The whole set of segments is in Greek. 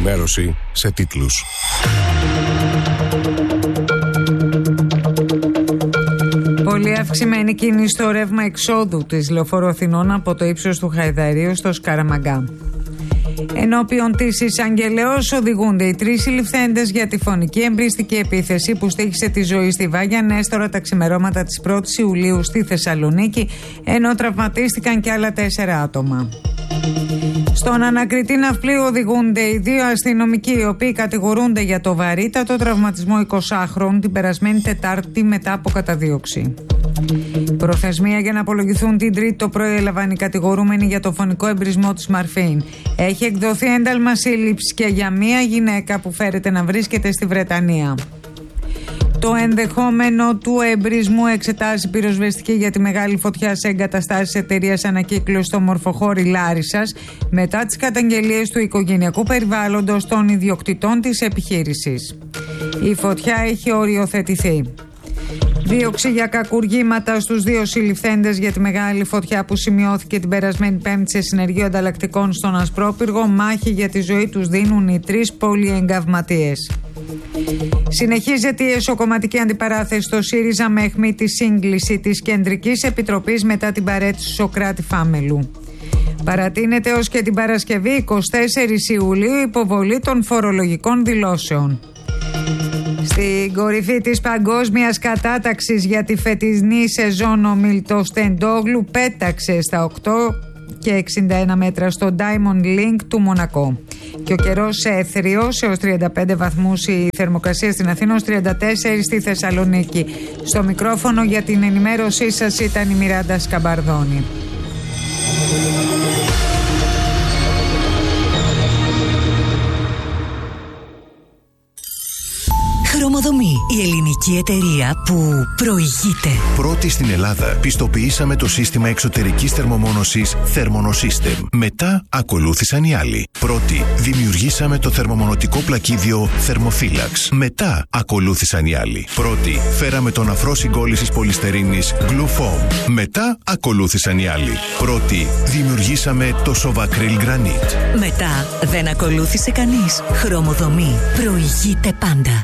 ενημέρωση σε τίτλους. Πολύ αυξημένη κίνηση στο ρεύμα εξόδου της Λεωφόρου Αθηνών από το ύψος του Χαϊδαρίου στο Σκαραμαγκά. Ενώπιον της εισαγγελέως οδηγούνται οι 3 συλληφθέντες για τη φωνική εμπριστική επίθεση που στοίχησε τη ζωή στη Βάγια Νέστορα τα ξημερώματα της 1ης Ιουλίου στη Θεσσαλονίκη, ενώ τραυματίστηκαν και άλλα 4 άτομα. Στον ανακριτή ναυπλίου οδηγούνται οι 2 αστυνομικοί, οι οποίοι κατηγορούνται για το βαρύτατο τραυματισμό 20χρονου την περασμένη Τετάρτη μετά από καταδίωξη. Προθεσμία για να απολογηθούν την Τρίτη το πρωί έλαβαν οι κατηγορούμενοι για το φωνικό εμπρισμό της Μαρφίν. Έχει εκδοθεί ένταλμα σύλληψης και για μία γυναίκα που φέρεται να βρίσκεται στη Βρετανία. Το ενδεχόμενο του εμπρισμού εξετάζει πυροσβεστική για τη μεγάλη φωτιά σε εγκαταστάσεις εταιρείας ανακύκλωσης στο Μορφοχώρι Λάρισσας μετά τις καταγγελίες του οικογενειακού περιβάλλοντος των ιδιοκτητών της επιχείρησης. Η φωτιά έχει οριοθετηθεί. Δίωξη για κακουργήματα στους 2 συλληφθέντες για τη μεγάλη φωτιά που σημειώθηκε την περασμένη Πέμπτη σε συνεργείο ανταλλακτικών στον Ασπρόπυργο. Μάχη για τη ζωή τους δίνουν οι 3 πολυεγκαυματίες. Συνεχίζεται η εσωκομματική αντιπαράθεση στο ΣΥΡΙΖΑ με αιχμή τη σύγκληση της Κεντρικής Επιτροπής μετά την παραίτηση του Σωκράτη Φάμελου. Παρατείνεται ως και την Παρασκευή 24 Ιουλίου υποβολή των φορολογικών δηλώσεων. Στην κορυφή της παγκόσμιας κατάταξης για τη φετινή σεζόν ο Μιλτοστεντόγλου πέταξε στα 8,61 μέτρα στο Diamond Link του Μονακό. Και ο καιρός έθριος έως 35 βαθμούς, η θερμοκρασία στην Αθήνα ως 34 στη Θεσσαλονίκη. Στο μικρόφωνο για την ενημέρωσή σας ήταν η Μιράντα Σκαμπαρδόνη. Χρωμοδομή, η ελληνική εταιρεία που προηγείται. Πρώτη στην Ελλάδα πιστοποιήσαμε το σύστημα εξωτερικής θερμομόνωσης Thermonosystem. Μετά ακολούθησαν οι άλλοι. Πρώτη δημιουργήσαμε το θερμομονωτικό πλακίδιο Thermophilax. Μετά ακολούθησαν οι άλλοι. Πρώτη φέραμε τον αφρό συγκόλλησης πολυστερίνης Glufoam. Μετά ακολούθησαν οι άλλοι. Πρώτη δημιουργήσαμε το Sovacryl Granite. Μετά δεν ακολούθησε κανείς. Χρωμοδομή, προηγείται πάντα.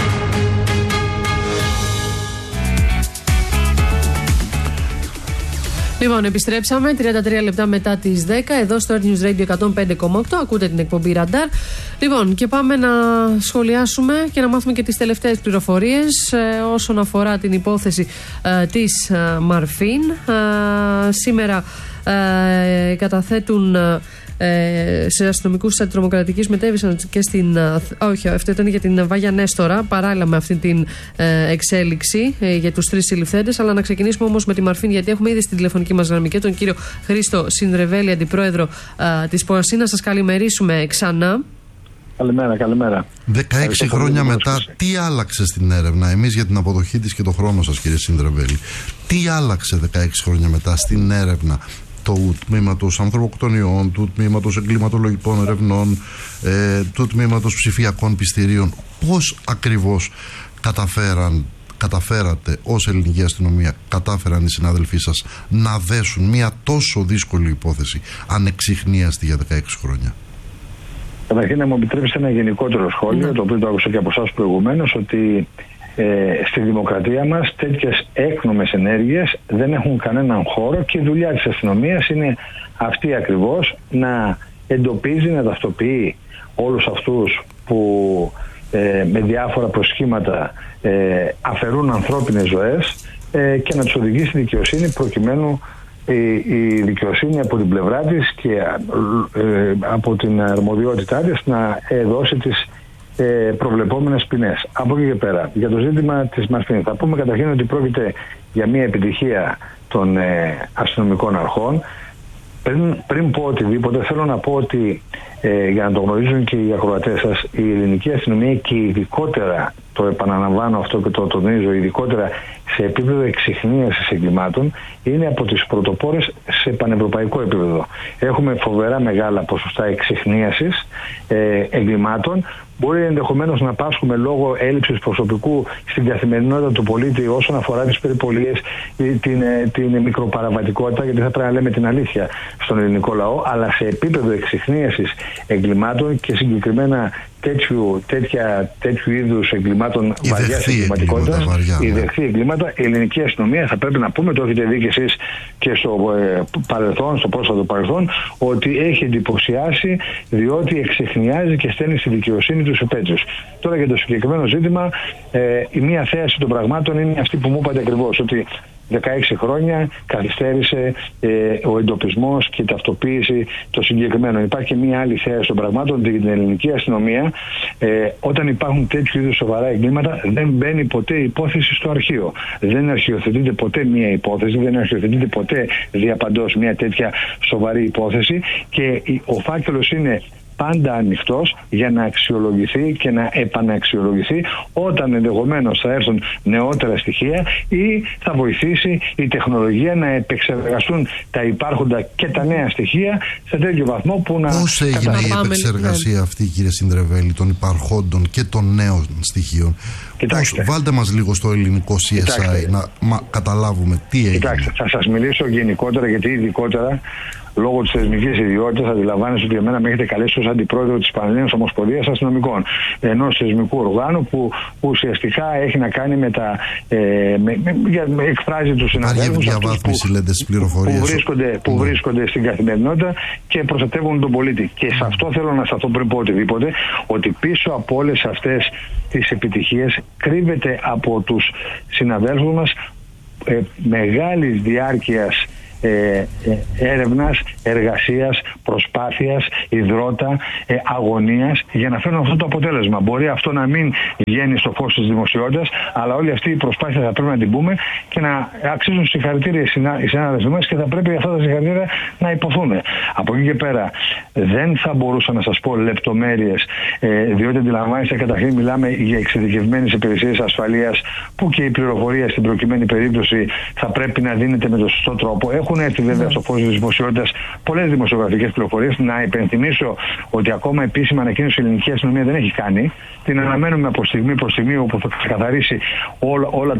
Λοιπόν, επιστρέψαμε 33 λεπτά μετά τις 10 εδώ στο Earth News Radio 105,8. Ακούτε την εκπομπή Ραντάρ. Λοιπόν, και πάμε να σχολιάσουμε και να μάθουμε και τις τελευταίες πληροφορίες όσον αφορά την υπόθεση της Μαρφίν. Σήμερα καταθέτουν σε αστυνομικούς της αντιτρομοκρατικής, μετέβησαν και στην. Όχι, αυτό ήταν για την Βάγια Νέστορα, παράλληλα με αυτή την εξέλιξη για τους 3 συλληφθέντες. Αλλά να ξεκινήσουμε όμως με τη Μαρφίν, γιατί έχουμε ήδη στην τηλεφωνική μας γραμμή και τον κύριο Χρήστο Συνδρεβέλη, αντιπρόεδρο της ΠΟΑΣΥ. Να σας καλημερίσουμε ξανά. Καλημέρα. 16 χρόνια μετά, τι άλλαξε στην έρευνα? Εμείς για την αποδοχή της και το χρόνο σας, κύριε Συνδρεβέλη. Τι άλλαξε 16 χρόνια μετά στην έρευνα του τμήματος ανθρωποκτονιών, του τμήματος εγκληματολογικών ερευνών, του τμήματος ψηφιακών πιστηρίων? Πώς ακριβώς καταφέρατε ως ελληνική αστυνομία, κατάφεραν οι συνάδελφοί σας να δέσουν μια τόσο δύσκολη υπόθεση ανεξιχνίαστη για 16 χρόνια? Καταρχήν, να μου επιτρέψετε ένα γενικότερο σχόλιο, το οποίο το άκουσα και από εσάς προηγουμένως, ότι στη δημοκρατία μας τέτοιες έκνομες ενέργειες δεν έχουν κανέναν χώρο και η δουλειά της αστυνομίας είναι αυτή ακριβώς, να εντοπίζει, να ταυτοποιεί όλους αυτούς που με διάφορα προσχήματα αφαιρούν ανθρώπινες ζωές και να τους οδηγεί στη δικαιοσύνη, προκειμένου η δικαιοσύνη από την πλευρά της και από την αρμοδιότητά της να δώσει τις προβλεπόμενες ποινές. Από εκεί και πέρα, για το ζήτημα της Μαρφίν, θα πούμε καταρχήν ότι πρόκειται για μια επιτυχία των αστυνομικών αρχών. Πριν πω οτιδήποτε, θέλω να πω ότι για να το γνωρίζουν και οι ακροατές σας, η ελληνική αστυνομία και ειδικότερα, το επαναλαμβάνω αυτό και το τονίζω, ειδικότερα σε επίπεδο εξιχνίασης εγκλημάτων είναι από τις πρωτοπόρες σε πανευρωπαϊκό επίπεδο. Έχουμε φοβερά μεγάλα ποσοστά εξιχνίασης εγκλημάτων. Μπορεί ενδεχομένως να πάσχουμε λόγω έλλειψης προσωπικού στην καθημερινότητα του πολίτη όσον αφορά τις περιπολίες ή την μικροπαραβατικότητα, γιατί θα πρέπει να λέμε την αλήθεια στον ελληνικό λαό, αλλά σε επίπεδο εξιχνίασης εγκλημάτων και συγκεκριμένα τέτοιου είδους εγκλημάτων βαριάς εγκληματικότητας, η δεχθή εγκλήματα, η ελληνική αστυνομία, θα πρέπει να πούμε, το έχετε δει και εσείς και στο πρόσφατο παρελθόν, ότι έχει εντυπωσιάσει διότι εξιχνιάζει και στέλνει στη δικαιοσύνη τους υπέτειους. Τώρα για το συγκεκριμένο ζήτημα, η μία θέαση των πραγμάτων είναι αυτή που μου είπατε ακριβώς, ότι 16 χρόνια καθυστέρησε ο εντοπισμός και η ταυτοποίηση των συγκεκριμένων. Υπάρχει και μία άλλη θέαση των πραγμάτων, ότι την ελληνική αστυνομία, όταν υπάρχουν τέτοιου είδους σοβαρά εγκλήματα, δεν μπαίνει ποτέ υπόθεση στο αρχείο. Δεν αρχιοθετείται ποτέ μία υπόθεση, δεν αρχιοθετείται ποτέ διαπαντός μία τέτοια σοβαρή υπόθεση και ο φάκελος είναι πάντα ανοιχτός για να αξιολογηθεί και να επαναξιολογηθεί όταν ενδεχομένως θα έρθουν νεότερα στοιχεία ή θα βοηθήσει η τεχνολογία να επεξεργαστούν τα υπάρχοντα και τα νέα στοιχεία σε τέτοιο βαθμό που να... Πώς έγινε η επεξεργασία αυτή, κύριε Συνδρεβέλη, των υπαρχόντων και των νέων στοιχείων? Κοιτάξτε, βάλτε μας λίγο στο ελληνικό CSI, κοιτάξτε, να καταλάβουμε τι έγινε. Κοιτάξτε, θα σας μιλήσω γενικότερα, γιατί ειδικότερα λόγω της θεσμικής ιδιότητας αντιλαμβάνεστε ότι εμένα με έχετε καλέσει ως αντιπρόεδρο της Πανελλήνιας Ομοσπονδίας Αστυνομικών, ενός θεσμικού οργάνου που ουσιαστικά έχει να κάνει με τα. Εκφράζει τους συναδέλφους που βρίσκονται στην καθημερινότητα και προστατεύουν τον πολίτη. Και σε αυτό θέλω να σταθώ πριν πω οτιδήποτε, ότι πίσω από όλες αυτές τις επιτυχίες κρύβεται από τους συναδέλφους μας μεγάλης διάρκειας έρευνας, εργασίας, προσπάθειας, υδρότα, αγωνίας για να φέρουν αυτό το αποτέλεσμα. Μπορεί αυτό να μην βγαίνει στο φως της δημοσιότητας, αλλά όλη αυτή η προσπάθεια θα πρέπει να την πούμε και να αξίζουν συγχαρητήρια οι συνάδελφοι μας και θα πρέπει αυτά τα συγχαρητήρια να υποθούν. Από εκεί και πέρα δεν θα μπορούσα να σας πω λεπτομέρειες, διότι αντιλαμβάνεστε, καταρχήν μιλάμε για εξειδικευμένες υπηρεσίες ασφαλείας που και η πληροφορία στην προκειμένη περίπτωση θα πρέπει να δίνεται με τον σωστό τρόπο. Έχουν έρθει βέβαια στο φως της δημοσιότητας πολλές δημοσιογραφικές πληροφορίες. Να υπενθυμίσω ότι ακόμα επίσημα ανακοίνωση η ελληνική αστυνομία δεν έχει κάνει. Την αναμένουμε από στιγμή προς στιγμή, όπου θα ξεκαθαρίσει όλα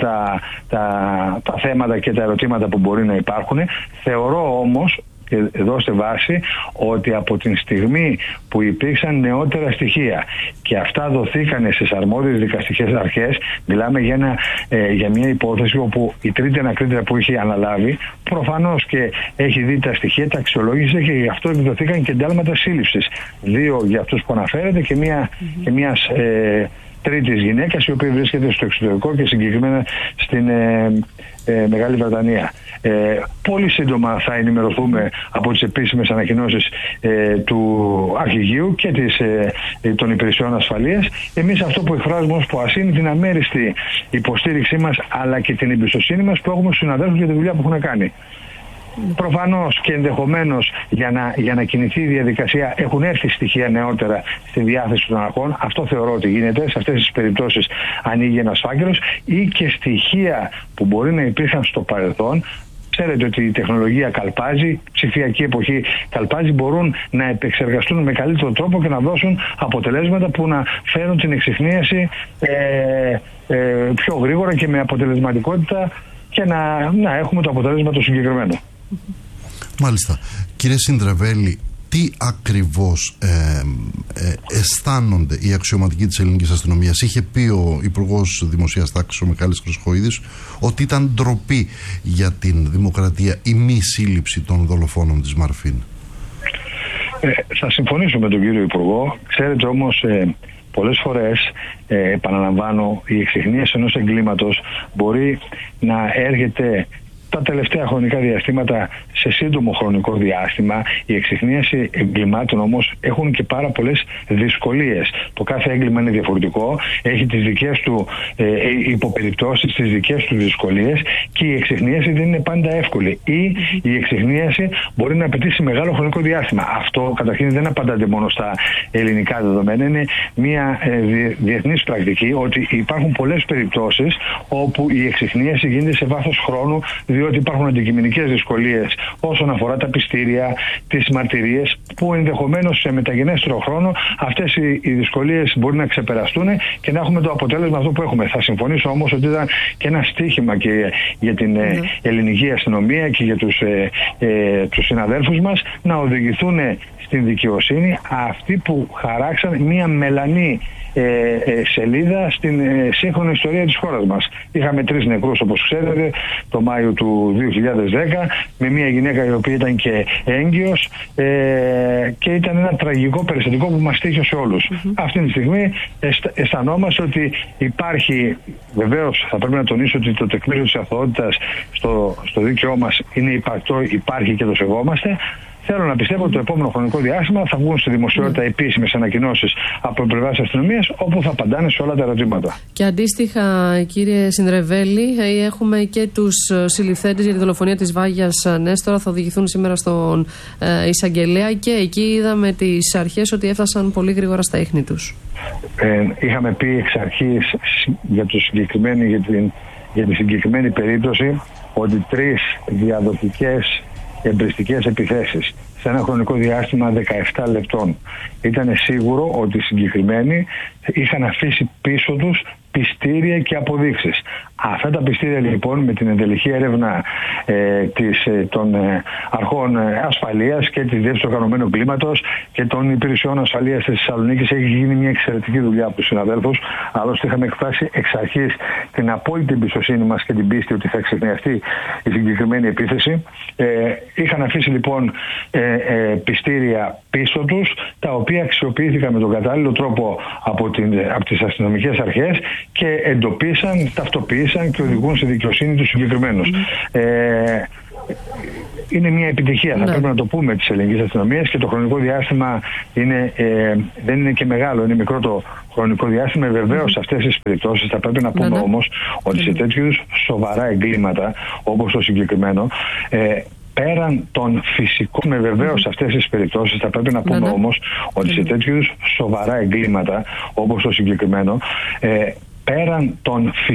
τα θέματα και τα ερωτήματα που μπορεί να υπάρχουν. Θεωρώ όμως, και δώστε βάση, ότι από την στιγμή που υπήρξαν νεότερα στοιχεία και αυτά δοθήκανε στις αρμόδιες δικαστικές αρχές, μιλάμε για μια υπόθεση όπου η τρίτη ανακρίτρια που είχε αναλάβει προφανώς και έχει δει τα στοιχεία, τα αξιολόγησε και γι' αυτό εκδοθήκαν και εντάλματα σύλληψης. 2 για αυτούς που αναφέρετε και μιας τρίτης γυναίκας η οποία βρίσκεται στο εξωτερικό και συγκεκριμένα στην Μεγάλη Βρετανία. Πολύ σύντομα θα ενημερωθούμε από τις επίσημες ανακοινώσεις του Αρχηγείου και των υπηρεσιών ασφαλείας. Εμείς αυτό που εκφράζουμε ως ΠΟΑΣ είναι την αμέριστη υποστήριξή μας, αλλά και την εμπιστοσύνη μας που έχουμε στους συναδέλφους για τη δουλειά που έχουν κάνει. Προφανώς και ενδεχομένως για να κινηθεί η διαδικασία έχουν έρθει στοιχεία νεότερα στη διάθεση των αρχών. Αυτό θεωρώ ότι γίνεται. Σε αυτές τις περιπτώσεις ανοίγει ένας φάκελος, ή και στοιχεία που μπορεί να υπήρχαν στο παρελθόν. Ξέρετε ότι η τεχνολογία καλπάζει, η ψηφιακή εποχή καλπάζει, μπορούν να επεξεργαστούν με καλύτερο τρόπο και να δώσουν αποτελέσματα που να φέρουν την εξιχνίαση πιο γρήγορα και με αποτελεσματικότητα και να έχουμε το αποτέλεσμα το συγκεκριμένο. Μάλιστα. Κύριε Συνδρεβέλη, τι ακριβώς αισθάνονται οι αξιωματικοί της ελληνικής αστυνομίας? Είχε πει ο Υπουργός Δημοσίας Τάξης, ο Μιχάλης Χρυσοχοΐδης, ότι ήταν ντροπή για την δημοκρατία η μη σύλληψη των δολοφόνων της Μαρφίν. Θα συμφωνήσω με τον κύριο Υπουργό. Ξέρετε όμως, πολλές φορές, επαναλαμβάνω, η εξιχνίαση ενός εγκλήματος μπορεί να έρχεται τα τελευταία χρονικά διαστήματα, σε σύντομο χρονικό διάστημα, η εξιχνίαση εγκλημάτων όμως έχουν και πάρα πολλές δυσκολίες. Το κάθε έγκλημα είναι διαφορετικό, έχει τις δικές του υποπεριπτώσεις, τις δικές του δυσκολίες και η εξιχνίαση δεν είναι πάντα εύκολη. Ή η εξιχνίαση μπορεί να απαιτήσει μεγάλο χρονικό διάστημα. Αυτό καταρχήν δεν απαντάται μόνο στα ελληνικά δεδομένα. Είναι μια διεθνής πρακτική ότι υπάρχουν πολλές περιπτώσεις όπου η εξιχνίαση γίνεται σε βάθος χρόνου, διότι υπάρχουν αντικειμενικές δυσκολίες όσον αφορά τα πιστήρια, τις μαρτυρίες, που ενδεχομένως σε μεταγενέστερο χρόνο αυτές οι δυσκολίες μπορεί να ξεπεραστούν και να έχουμε το αποτέλεσμα αυτό που έχουμε. Θα συμφωνήσω όμως ότι ήταν και ένα στίχημα και για την ελληνική αστυνομία και για τους συναδέλφους μας να οδηγηθούν στην δικαιοσύνη αυτοί που χαράξαν μια μελανή σελίδα στην σύγχρονη ιστορία της χώρας μας. Είχαμε 3 νεκρούς, όπως ξέρετε, το Μάιο του 2010, με μια γυναίκα η οποία ήταν και έγκυος και ήταν ένα τραγικό περιστατικό που μας τύχε σε όλους. Αυτή τη στιγμή αισθανόμαστε ότι υπάρχει, βεβαίως θα πρέπει να τονίσω ότι το τεκμήριο της αθωότητας στο δίκαιό μας είναι υπαρκτό, υπάρχει και το σεβόμαστε. Θέλω να πιστεύω ότι το επόμενο χρονικό διάστημα θα βγουν στη δημοσιότητα επίσημες ανακοινώσεις από πλευράς αστυνομίας, όπου θα απαντάνε σε όλα τα ερωτήματα. Και αντίστοιχα, κύριε Συνδρεβέλη, έχουμε και τους συλληφθέντες για τη δολοφονία της Βάγιας Νέστορα. Θα οδηγηθούν σήμερα στον εισαγγελέα και εκεί είδαμε τις αρχές ότι έφτασαν πολύ γρήγορα στα ίχνη τους. Είχαμε πει εξ αρχής για τη συγκεκριμένη περίπτωση ότι 3 διαδοτικές εμπριστικές επιθέσεις σε ένα χρονικό διάστημα 17 λεπτών. Ήταν σίγουρο ότι οι συγκεκριμένοι είχαν αφήσει πίσω τους πιστήρια και αποδείξεις. Αυτά τα πιστήρια λοιπόν με την εντελεχή έρευνα των αρχών ασφαλείας και της Διεύθυνσης του Οργανωμένου Εγκλήματος και των υπηρεσιών ασφαλείας της Θεσσαλονίκης έχει γίνει μια εξαιρετική δουλειά από τους συναδέλφους. Άλλωστε είχαμε εκφράσει εξ αρχής την απόλυτη εμπιστοσύνη μας και την πίστη ότι θα εξεχνιαστεί η συγκεκριμένη επίθεση. Είχαν αφήσει λοιπόν πιστήρια πίσω τους, τα οποία αξιοποιήθηκαν με τον κατάλληλο τρόπο από τις αστυνομικές αρχές και εντοπίσαν, ταυτοποίησαν και οδηγούν σε δικαιοσύνη τους συγκεκριμένους. Είναι μια επιτυχία, θα πρέπει να το πούμε, της ελληνικής αστυνομίας και το χρονικό διάστημα δεν είναι και μεγάλο, είναι μικρό το χρονικό διάστημα. Βεβαίως σε αυτές τις περιπτώσεις θα πρέπει να πούμε όμως ότι σε τέτοιου σοβαρά εγκλήματα όπως το συγκεκριμένο, πέραν των φυσικών, βεβαίως σε αυτές τις περιπτώσεις θα πρέπει να πούμε όμως ότι σε τέτοιου σοβαρά εγκλήματα όπως το συγκεκριμένο, πέραν των